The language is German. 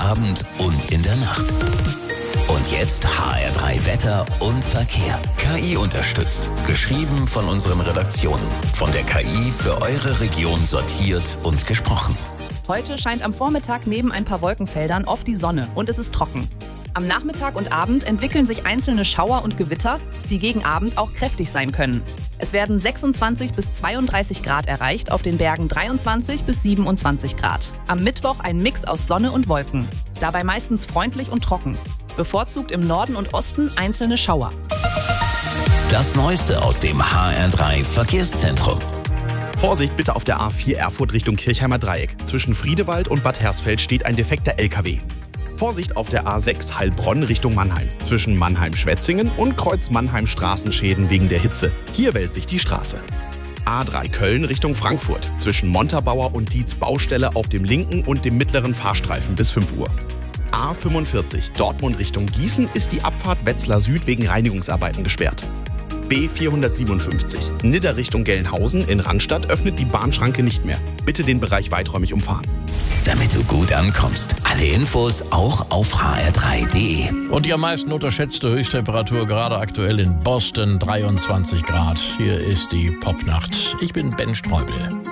Abend und in der Nacht. Und jetzt HR3 Wetter und Verkehr. KI unterstützt. Geschrieben von unseren Redaktionen. Von der KI für eure Region sortiert und gesprochen. Heute scheint am Vormittag neben ein paar Wolkenfeldern oft die Sonne und es ist trocken. Am Nachmittag und Abend entwickeln sich einzelne Schauer und Gewitter, die gegen Abend auch kräftig sein können. Es werden 26 bis 32 Grad erreicht, auf den Bergen 23 bis 27 Grad. Am Mittwoch ein Mix aus Sonne und Wolken. Dabei meistens freundlich und trocken. Bevorzugt im Norden und Osten einzelne Schauer. Das Neueste aus dem HR3 Verkehrszentrum. Vorsicht bitte auf der A4 Erfurt Richtung Kirchheimer Dreieck. Zwischen Friedewald und Bad Hersfeld steht ein defekter LKW. Vorsicht auf der A6 Heilbronn Richtung Mannheim. Zwischen Mannheim-Schwetzingen und Kreuz Mannheim Straßenschäden wegen der Hitze. Hier wälzt sich die Straße. A3 Köln Richtung Frankfurt. Zwischen Montabaur und Dietz Baustelle auf dem linken und dem mittleren Fahrstreifen bis 5 Uhr. A45 Dortmund Richtung Gießen ist die Abfahrt Wetzlar Süd wegen Reinigungsarbeiten gesperrt. B457 Nidda Richtung Gelnhausen in Randstadt öffnet die Bahnschranke nicht mehr. Bitte den Bereich weiträumig umfahren. Damit du gut ankommst. Alle Infos auch auf hr3.de. Und die am meisten unterschätzte Höchsttemperatur gerade aktuell in Boston, 23 Grad. Hier ist die Popnacht. Ich bin Ben Streubel.